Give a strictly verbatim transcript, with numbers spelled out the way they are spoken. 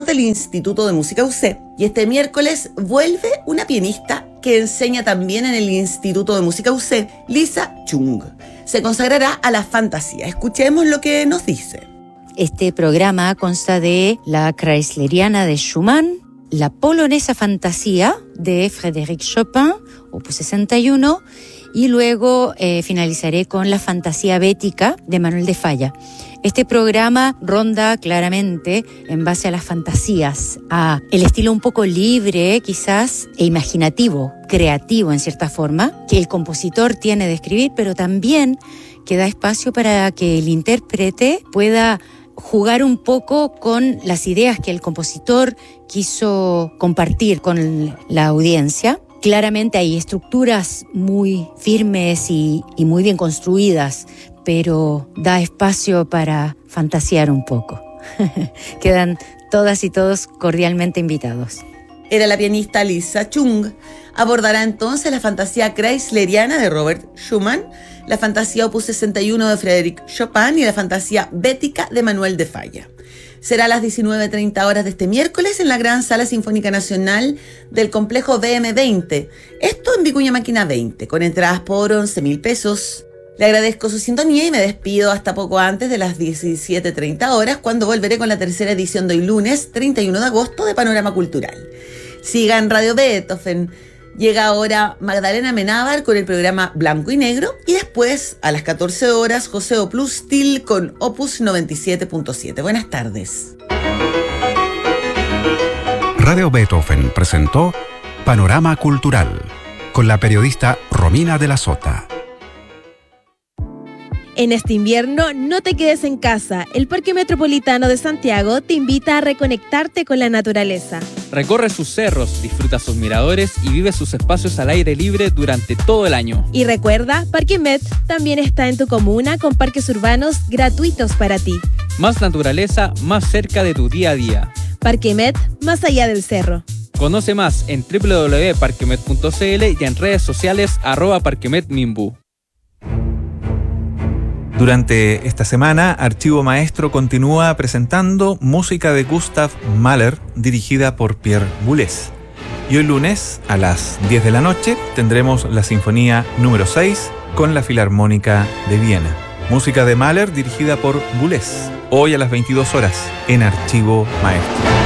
del Instituto de Música U C. Y este miércoles vuelve una pianista que enseña también en el Instituto de Música U C, Lisa Chung. Se consagrará a la fantasía. Escuchemos lo que nos dice. Este programa consta de la Chreisleriana de Schumann, la polonesa fantasía de Frédéric Chopin, opus sesenta y uno, y luego eh, finalizaré con la fantasía bética de Manuel de Falla. Este programa ronda claramente en base a las fantasías, a el estilo un poco libre, quizás, e imaginativo, creativo en cierta forma, que el compositor tiene de escribir, pero también que da espacio para que el intérprete pueda jugar un poco con las ideas que el compositor quiso compartir con la audiencia. Claramente hay estructuras muy firmes y, y muy bien construidas, pero da espacio para fantasear un poco. Quedan todas y todos cordialmente invitados. Era la pianista Lisa Chung. Abordará entonces la fantasía chreisleriana de Robert Schumann, la fantasía opus sesenta y uno de Frédéric Chopin y la fantasía bética de Manuel de Falla. Será a las diecinueve treinta horas de este miércoles en la Gran Sala Sinfónica Nacional del Complejo B M veinte. Esto en Vicuña Máquina veinte, con entradas por once mil pesos. Le agradezco su sintonía y me despido hasta poco antes de las diecisiete treinta horas, cuando volveré con la tercera edición de hoy lunes, treinta y uno de agosto, de Panorama Cultural. Sigan Radio Beethoven. Llega ahora Magdalena Menábar con el programa Blanco y Negro y después, a las catorce horas, José Oplustil con Opus noventa y siete punto siete. Buenas tardes. Radio Beethoven presentó Panorama Cultural con la periodista Romina de la Sota. En este invierno, no te quedes en casa. El Parque Metropolitano de Santiago te invita a reconectarte con la naturaleza. Recorre sus cerros, disfruta sus miradores y vive sus espacios al aire libre durante todo el año. Y recuerda, Parque Met también está en tu comuna con parques urbanos gratuitos para ti. Más naturaleza, más cerca de tu día a día. Parque Met, más allá del cerro. Conoce más en doble u doble u doble u punto parquemet punto c l y en redes sociales arroba parquemetmimbu. Durante esta semana, Archivo Maestro continúa presentando música de Gustav Mahler dirigida por Pierre Boulez. Y hoy lunes, a las diez de la noche, tendremos la Sinfonía número seis con la Filarmónica de Viena. Música de Mahler dirigida por Boulez. Hoy a las veintidós horas en Archivo Maestro.